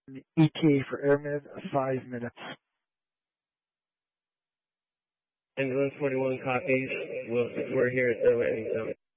ETA for airmid, 5 minutes. And 141 copies. We're here at the landing zone.